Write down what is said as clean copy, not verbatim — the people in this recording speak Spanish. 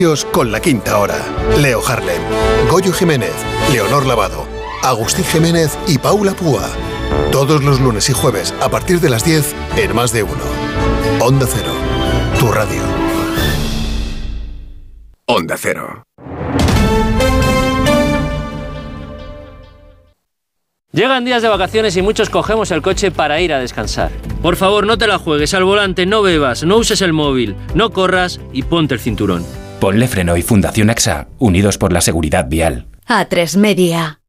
Con La Quinta Hora. Leo Harlem, Goyo Jiménez, Leonor Lavado, Agustín Jiménez y Paula Púa. Todos los lunes y jueves a partir de las 10 en Más de Uno. Onda Cero, tu radio. Onda Cero. Llegan días de vacaciones y muchos cogemos el coche para ir a descansar. Por favor, no te la juegues al volante, no bebas, no uses el móvil, no corras y ponte el cinturón. Ponle Freno y Fundación AXA, unidos por la seguridad vial. A3 Media.